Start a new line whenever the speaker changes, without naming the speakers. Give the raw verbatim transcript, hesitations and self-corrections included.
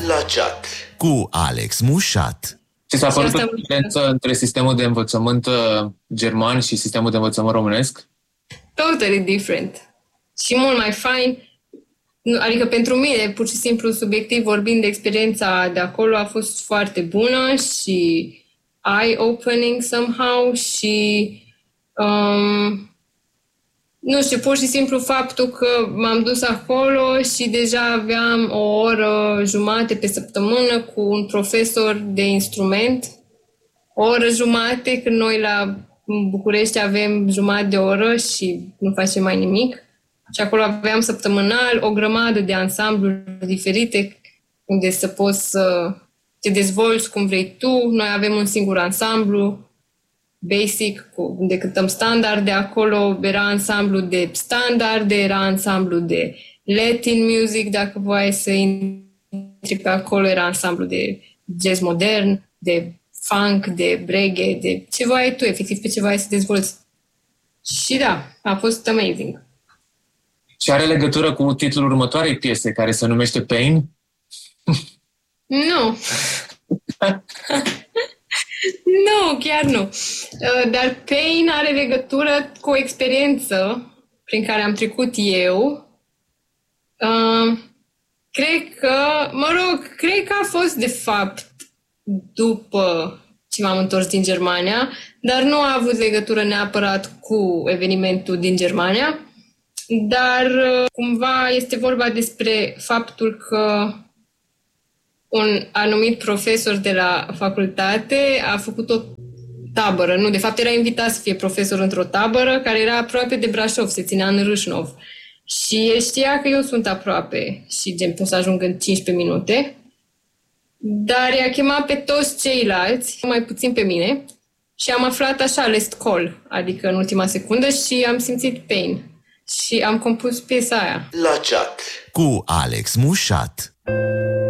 La chat cu Alex Mușat.
Ți s-a părut o diferență între sistemul de învățământ german și sistemul de învățământ românesc?
Totally different. Și mult mai fain. Adică pentru mine, pur și simplu, subiectiv vorbind, de experiența de acolo a fost foarte bună și eye-opening somehow și um, nu știu, pur și simplu faptul că m-am dus acolo și deja aveam o oră jumate pe săptămână cu un profesor de instrument, o oră jumate, când noi la București avem jumătate de oră și nu facem mai nimic. Și acolo aveam săptămânal o grămadă de ansambluri diferite unde să poți să te dezvolți cum vrei tu. Noi avem un singur ansamblu, basic, unde cântăm standarde. Acolo era ansamblu de standarde, era ansamblu de Latin music, dacă voiai să intri pe acolo, era ansamblu de jazz modern, de funk, de reggae, de ce voiai tu, efectiv pe ce voiai să dezvolți. Și da, a fost amazing.
Și are legătură cu titlul următoarei piese, care se numește Pain?
Nu. Nu, chiar nu. Dar Pain are legătură cu o experiență prin care am trecut eu. Cred că, mă rog, cred că a fost de fapt după ce m-am întors din Germania, dar nu a avut legătură neapărat cu evenimentul din Germania. Dar cumva este vorba despre faptul că un anumit profesor de la facultate a făcut o tabără. Nu, de fapt era invitat să fie profesor într-o tabără care era aproape de Brașov, se ținea în Râșnov. Și el știa că eu sunt aproape și gen pot să ajung în cincisprezece minute. Dar i-a chemat pe toți ceilalți, mai puțin pe mine, și am aflat așa, last call, adică în ultima secundă, și am simțit pain. Și am compus piesa aia.
La chat cu Alex Mușat.